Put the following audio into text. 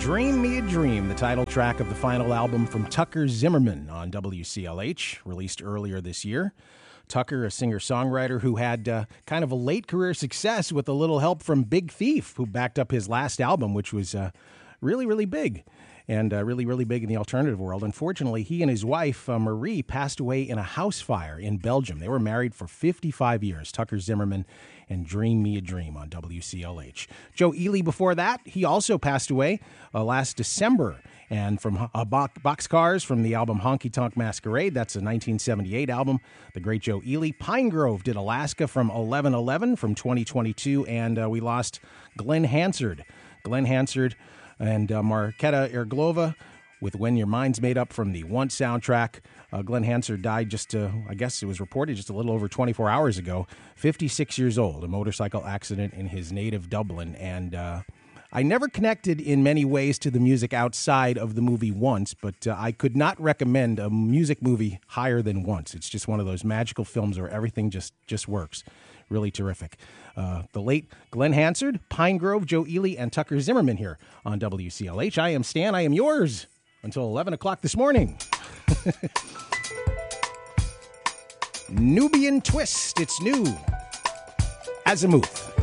Dream Me a Dream, the title track of the final album from Tucker Zimmerman on WCLH, released earlier this year. Tucker, a singer-songwriter who had kind of a late career success with a little help from Big Thief, who backed up his last album, which was really, really big. And really, really big in the alternative world. Unfortunately, he and his wife, Marie, passed away in a house fire in Belgium. They were married for 55 years. Tucker Zimmerman and Dream Me a Dream on WCLH. Joe Ely before that, he also passed away last December. And from Boxcars, from the album Honky Tonk Masquerade, that's a 1978 album, the great Joe Ely. Pine Grove did Alaska from 11/11 from 2022. And we lost Glenn Hansard. Glenn Hansard and Marketa Erglova with When Your Mind's Made Up from the Want soundtrack. Glenn Hansard died just, I guess it was reported just a little over 24 hours ago, 56 years old, a motorcycle accident in his native Dublin. And I never connected in many ways to the music outside of the movie Once, but I could not recommend a music movie higher than Once. It's just one of those magical films where everything just works. Really terrific. The late Glenn Hansard, Pine Grove, Joe Ely, and Tucker Zimmerman here on WCLH. I am Stan. I am yours until 11 o'clock this morning. Nubian Twist. It's new. Azimuth.